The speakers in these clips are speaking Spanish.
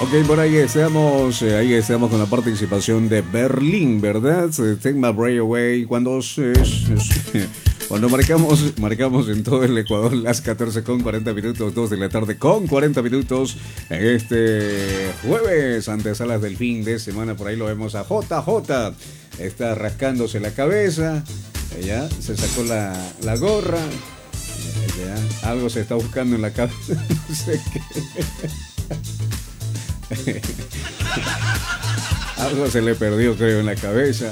Ok, por ahí estamos con la participación de Berlín, ¿verdad? Take my breath away. Cuando marcamos en todo el Ecuador las 14:40, 2 de la tarde con 40 minutos, en este jueves, antesalas del fin de semana. Por ahí lo vemos a JJ, está rascándose la cabeza, ya se sacó la gorra, ya, algo se está buscando en la cabeza, no sé qué. Algo se le perdió, creo, en la cabeza.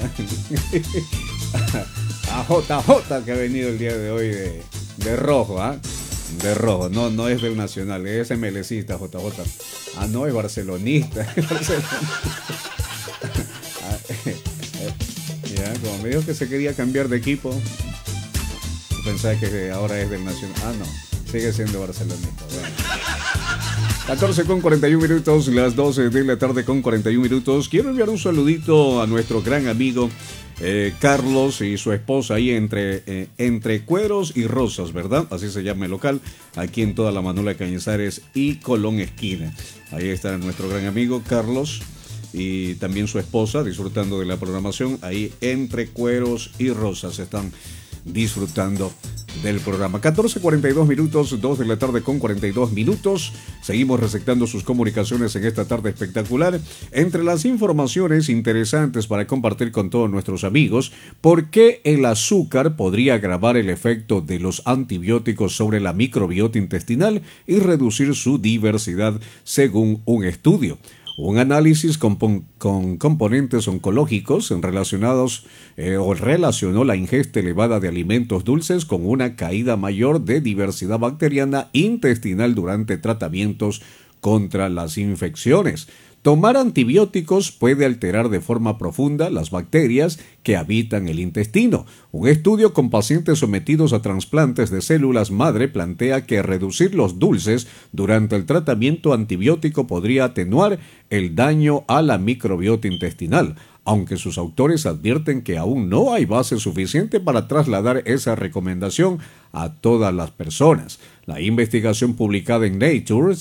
A JJ, que ha venido el día de hoy de rojo, ¿ah? De rojo, no es del Nacional, es MLCista JJ. Ah, no, es barcelonista. Ya, como me dijo que se quería cambiar de equipo, pensaba que ahora es del Nacional. Ah, no, sigue siendo barcelonista. Bueno. 14:41, las 12 de la tarde con 41 minutos. Quiero enviar un saludito a nuestro gran amigo Carlos y su esposa ahí entre Cueros y Rosas, ¿verdad? Así se llama el local, aquí en toda la Manuela Cañizares y Colón Esquina. Ahí está nuestro gran amigo Carlos y también su esposa disfrutando de la programación. Ahí entre Cueros y Rosas están disfrutando del programa. 14:42, 2 de la tarde con 42 minutos. Seguimos receptando sus comunicaciones en esta tarde espectacular. Entre las informaciones interesantes para compartir con todos nuestros amigos, ¿por qué el azúcar podría agravar el efecto de los antibióticos sobre la microbiota intestinal y reducir su diversidad según un estudio? Un análisis con componentes oncológicos relacionados relacionó la ingesta elevada de alimentos dulces con una caída mayor de diversidad bacteriana intestinal durante tratamientos contra las infecciones. Tomar antibióticos puede alterar de forma profunda las bacterias que habitan el intestino. Un estudio con pacientes sometidos a trasplantes de células madre plantea que reducir los dulces durante el tratamiento antibiótico podría atenuar el daño a la microbiota intestinal, aunque sus autores advierten que aún no hay base suficiente para trasladar esa recomendación a todas las personas. La investigación publicada en Nature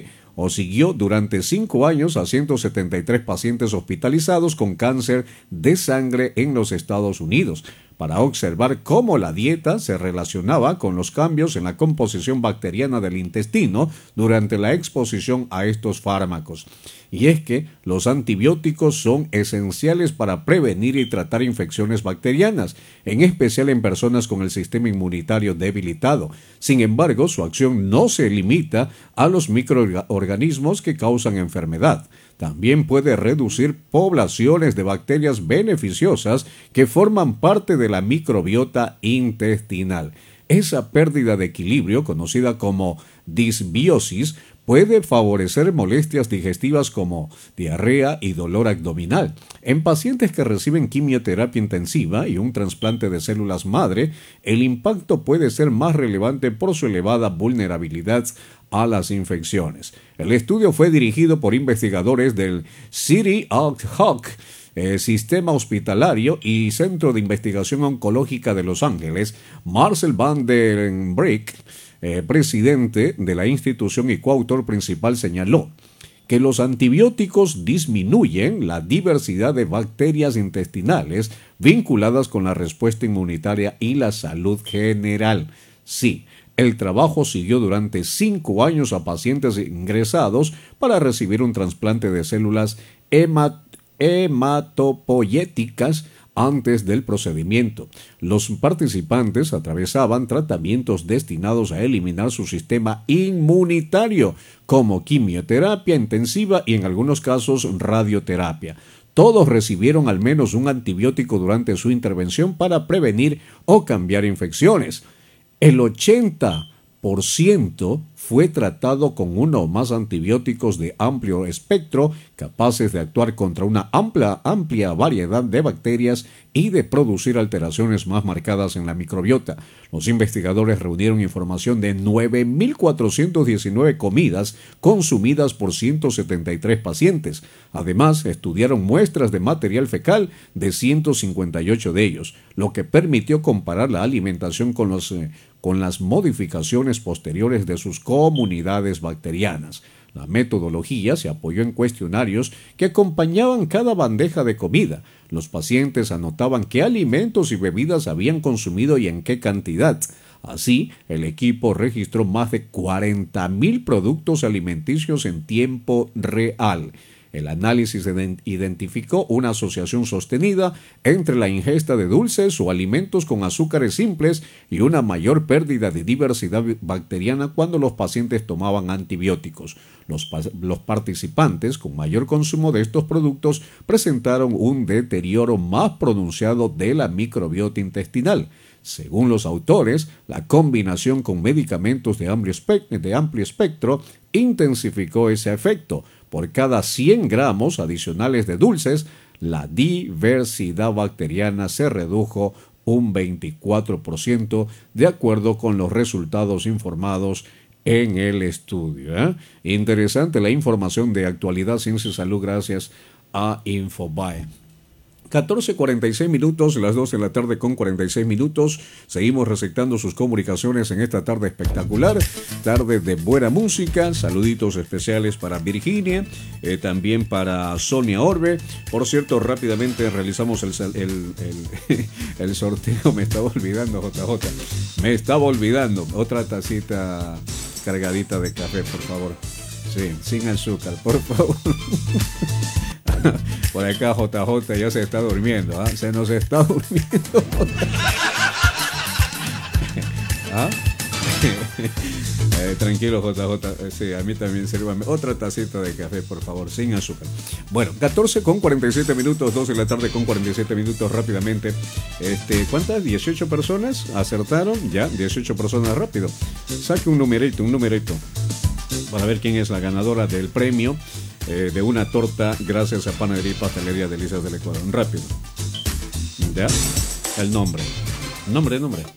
siguió durante 5 años a 173 pacientes hospitalizados con cáncer de sangre en los Estados Unidos para observar cómo la dieta se relacionaba con los cambios en la composición bacteriana del intestino durante la exposición a estos fármacos. Y es que los antibióticos son esenciales para prevenir y tratar infecciones bacterianas, en especial en personas con el sistema inmunitario debilitado. Sin embargo, su acción no se limita a los microorganismos que causan enfermedad. También puede reducir poblaciones de bacterias beneficiosas que forman parte de la microbiota intestinal. Esa pérdida de equilibrio, conocida como disbiosis, puede favorecer molestias digestivas como diarrea y dolor abdominal. En pacientes que reciben quimioterapia intensiva y un trasplante de células madre, el impacto puede ser más relevante por su elevada vulnerabilidad a las infecciones. El estudio fue dirigido por investigadores del City of Hope, Sistema Hospitalario y Centro de Investigación Oncológica de Los Ángeles. Marcel van den Brick, presidente de la institución y coautor principal, señaló que los antibióticos disminuyen la diversidad de bacterias intestinales vinculadas con la respuesta inmunitaria y la salud general. Sí, el trabajo siguió durante 5 años a pacientes ingresados para recibir un trasplante de células hematopoyéticas antes del procedimiento. Los participantes atravesaban tratamientos destinados a eliminar su sistema inmunitario, como quimioterapia intensiva y en algunos casos radioterapia. Todos recibieron al menos un antibiótico durante su intervención para prevenir o cambiar infecciones. El 80% fue tratado con uno o más antibióticos de amplio espectro, capaces de actuar contra una amplia variedad de bacterias y de producir alteraciones más marcadas en la microbiota. Los investigadores reunieron información de 9.419 comidas consumidas por 173 pacientes. Además, estudiaron muestras de material fecal de 158 de ellos, lo que permitió comparar la alimentación con las modificaciones posteriores de sus comunidades bacterianas. La metodología se apoyó en cuestionarios que acompañaban cada bandeja de comida. Los pacientes anotaban qué alimentos y bebidas habían consumido y en qué cantidad. Así, el equipo registró más de 40.000 productos alimenticios en tiempo real. El análisis identificó una asociación sostenida entre la ingesta de dulces o alimentos con azúcares simples y una mayor pérdida de diversidad bacteriana cuando los pacientes tomaban antibióticos. Los participantes con mayor consumo de estos productos presentaron un deterioro más pronunciado de la microbiota intestinal. Según los autores, la combinación con medicamentos de amplio espectro intensificó ese efecto. Por cada 100 gramos adicionales de dulces, la diversidad bacteriana se redujo un 24%, de acuerdo con los resultados informados en el estudio. Interesante la información de Actualidad Ciencia y Salud gracias a Infobae. 14:46 minutos, las 2 de la tarde con 46 minutos. Seguimos receptando sus comunicaciones en esta tarde espectacular, tarde de buena música. Saluditos especiales para Virginia, también para Sonia Orbe. Por cierto, rápidamente realizamos el sorteo. Me estaba olvidando, JJ. Me estaba olvidando. Otra tacita cargadita de café, por favor. Sí, sin azúcar, por favor. Por acá JJ ya se está durmiendo, ¿ah? Se nos está durmiendo. ¿Ah? Tranquilo JJ, sí, a mí también sírvame otra tacita de café, por favor, sin azúcar. Bueno, 14:47 minutos, 2 de la tarde con 47 minutos rápidamente. ¿Cuántas? 18 personas acertaron, ya, 18 personas rápido. Saque un numerito, para ver quién es la ganadora del premio de una torta gracias a Panadería y Pastelería Delicias del Ecuador. Rápido. ¿Ya? El nombre. Nombre.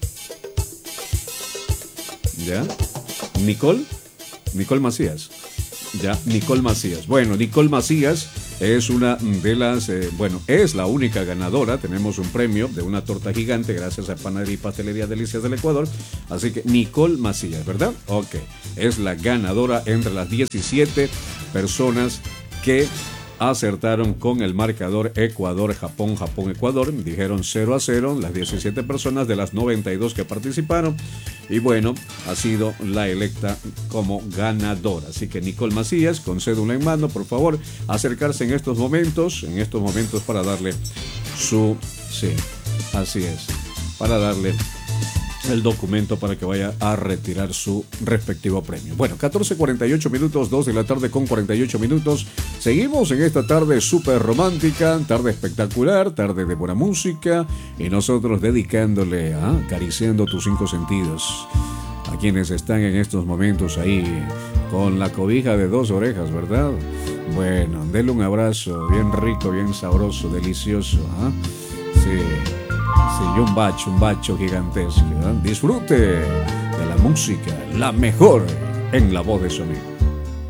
¿Ya? Nicole Macías. Ya, Nicole Macías. Bueno, Nicole Macías es una de las, es la única ganadora. Tenemos un premio de una torta gigante gracias a Panadería y Pastelería Delicias del Ecuador. Así que Nicole Macías, ¿verdad? Ok. Es la ganadora entre las 17 personas que acertaron con el marcador Ecuador-Japón, Japón-Ecuador. Dijeron 0-0 las 17 personas de las 92 que participaron. Y bueno, ha sido la electa como ganadora. Así que Nicole Macías, con cédula en mano, por favor, acercarse en estos momentos para darle su... Sí, así es. Para darle el documento para que vaya a retirar su respectivo premio. Bueno, 14:48 minutos, 2 de la tarde con 48 minutos. Seguimos en esta tarde súper romántica, tarde espectacular, tarde de buena música, y nosotros dedicándole a acariciando tus 5 sentidos a quienes están en estos momentos ahí con la cobija de 2 orejas, ¿verdad? Bueno, denle un abrazo bien rico, bien sabroso, delicioso. Sí, y un bacho gigantesco. Disfrute de la música, la mejor, en la voz de su amigo.